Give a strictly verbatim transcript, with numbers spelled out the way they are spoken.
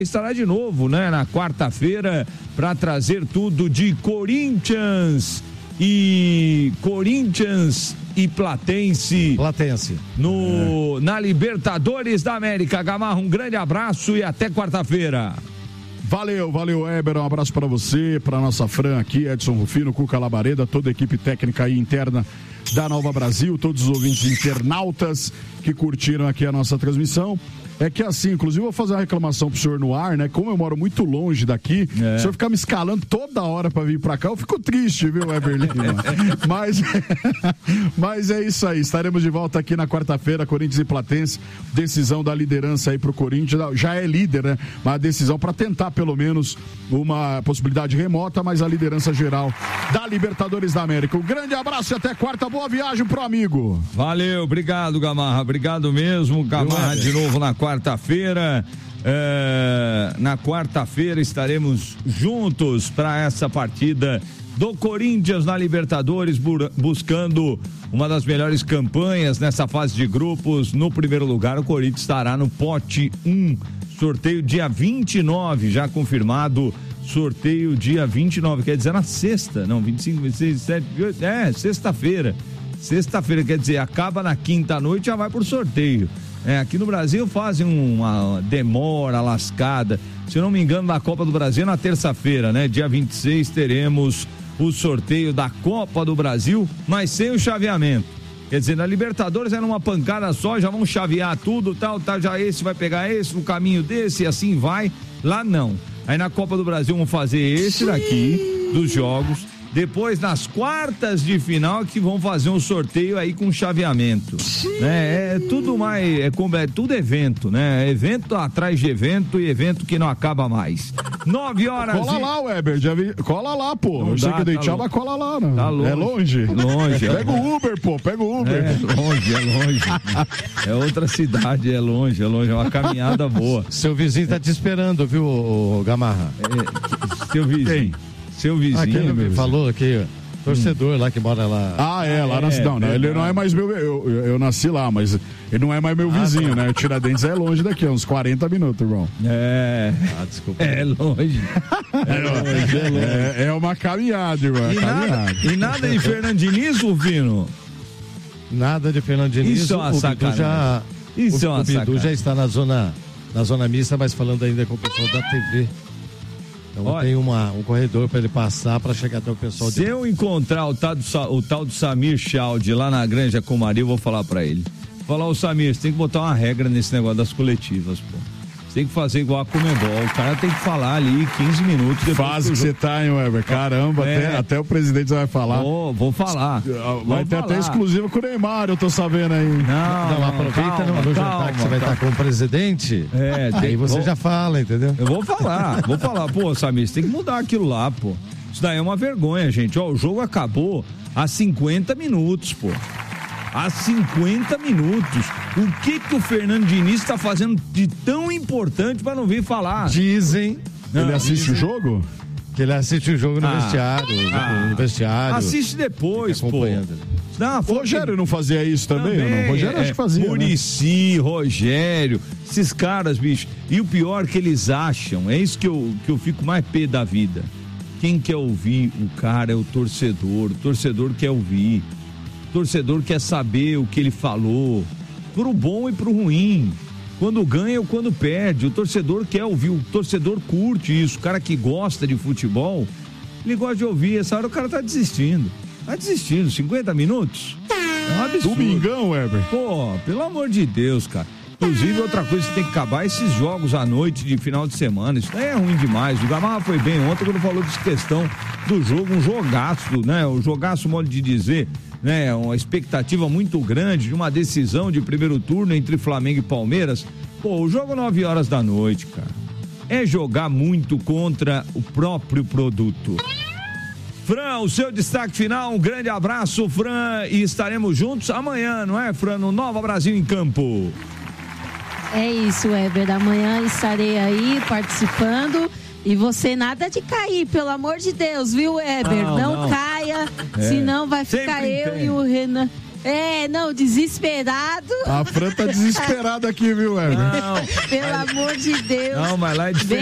estará de novo, né, na quarta-feira para trazer tudo de Corinthians e Corinthians e Platense. Platense. No, é. Na Libertadores da América. Gamarra, um grande abraço e até quarta-feira. Valeu, valeu, Éber, um abraço para você, para nossa Fran aqui, Edson Rufino, Cuca Labareda, toda a equipe técnica e interna da Nova Brasil, todos os ouvintes internautas que curtiram aqui a nossa transmissão. É que assim, inclusive eu vou fazer uma reclamação pro senhor no ar, né? Como eu moro muito longe daqui, é. o senhor ficar me escalando toda hora pra vir pra cá, eu fico triste, viu, Everly? mas, mas é isso aí, estaremos de volta aqui na quarta-feira, Corinthians e Platense, decisão da liderança aí pro Corinthians, já é líder, né? Uma decisão pra tentar pelo menos uma possibilidade remota, mas a liderança geral da Libertadores da América. Um grande abraço e até quarta, boa viagem pro amigo. Valeu, obrigado, Gamarra, obrigado mesmo, Gamarra de novo na quarta. Quarta-feira, é, na quarta-feira estaremos juntos para essa partida do Corinthians na Libertadores, bu- buscando uma das melhores campanhas nessa fase de grupos. No primeiro lugar, o Corinthians estará no pote um, sorteio dia vinte e nove, já confirmado, sorteio dia vinte e nove, quer dizer na sexta, não, vinte e cinco, vinte e seis, vinte e sete, vinte e oito, é, sexta-feira, sexta-feira, quer dizer, acaba na quinta-noite, já vai pro sorteio. É, aqui no Brasil fazem uma demora lascada. Se eu não me engano, da Copa do Brasil na terça-feira, né? Dia vinte e seis teremos o sorteio da Copa do Brasil, mas sem o chaveamento. Quer dizer, na Libertadores é numa pancada só, já vão chavear tudo, tal, tal, já esse vai pegar esse, no caminho desse, e assim vai. Lá não. Aí na Copa do Brasil vão fazer esse daqui, dos jogos. Depois, nas quartas de final, que vão fazer um sorteio aí com chaveamento. Né? É tudo mais, é, é tudo evento, né? Evento atrás de evento e evento que não acaba mais. Nove horas. Cola e... lá, Weber, já vi... cola lá, pô. Não Eu sei dá, que tá deixar, mas cola lá, né? Tá longe. É longe? Longe. Pega o Uber, pô, pega o Uber. É longe, é longe. É outra cidade, é longe, é longe, é uma caminhada boa. Seu vizinho tá te esperando, viu, Gamarra? É, seu vizinho. Quem? Seu vizinho. Ah, quem meu falou aqui, torcedor hum. lá que mora lá. Ah, é, lá é, na cidade. Não, ele não é mais meu. Eu, eu, eu nasci lá, mas ele não é mais meu ah, vizinho, tá. né? O Tiradentes é longe daqui, uns quarenta minutos, irmão. É. Ah, desculpa. É longe. É longe, é longe. É, é uma caminhada, irmão. E, caminhada. Nada, e nada de Fernando Diniz, Rufino? Nada de Fernando Diniz. Isso é uma sacanagem. Já, Isso o, é uma o Bidu sacanagem. já está na zona, na zona mista, mas falando ainda com o pessoal da T V. Então Olha, tem uma, um corredor para ele passar para chegar até o pessoal. Se de... eu encontrar o tal, do, o tal do Samir Chaldi lá na Granja Comari, eu vou falar para ele. Vou falar, ô Samir, você tem que botar uma regra nesse negócio das coletivas, pô. Você tem que fazer igual a Comebol. O cara tem que falar ali quinze minutos. Fase que você tá, hein, Weber? Caramba, é. até, até o presidente vai falar. Oh, vou falar. Vai vou ter falar. até exclusiva com o Neymar, eu tô sabendo aí. Não, não, não aproveita calma, no, no jantar calma, que você vai estar com o presidente. É, tem, aí você vou, já fala, entendeu? Eu vou falar, vou falar. Pô, Samir, você tem que mudar aquilo lá, pô. Isso daí é uma vergonha, gente. Ó, o jogo acabou há cinquenta minutos, pô. Há cinquenta minutos. O que que o Fernando Diniz está fazendo de tão importante para não vir falar? Dizem. Não, ele assiste dizem, o jogo? Que ele assiste o jogo no ah, vestiário. Ah, no vestiário. Assiste depois, pô. Não, o Rogério não fazia isso também? também não? O Rogério é, acho que fazia. Muricy, né? Rogério, esses caras, bicho. E o pior que eles acham, é isso que eu, que eu fico mais pé da vida. Quem quer ouvir o cara é o torcedor. O torcedor quer ouvir. O torcedor quer saber o que ele falou, pro bom e pro ruim, quando ganha ou quando perde. O torcedor quer ouvir, o torcedor curte isso. O cara que gosta de futebol, ele gosta de ouvir. Essa hora o cara tá desistindo. Tá desistindo, cinquenta minutos? É um absurdo. Domingão, Weber. Pô, pelo amor de Deus, cara. Inclusive, outra coisa que tem que acabar, esses jogos à noite de final de semana, isso é ruim demais. O Gamarra foi bem ontem quando falou dessa questão do jogo, um jogaço, né? O jogaço, modo de dizer, né? Uma expectativa muito grande de uma decisão de primeiro turno entre Flamengo e Palmeiras. Pô, o jogo nove horas da noite, cara, é jogar muito contra o próprio produto. Fran, o seu destaque final, um grande abraço, Fran, e estaremos juntos amanhã, não é, Fran, no Nova Brasil em Campo. É isso, Weber, amanhã estarei aí participando. E você nada de cair, pelo amor de Deus, viu, Weber? Não, não, não. caia, é. senão vai ficar Sempre eu tem. e o Renan. É, não, desesperado. A Fran tá desesperada aqui, viu, Weber? Não. Pelo amor de Deus. Não, mas lá é diferente.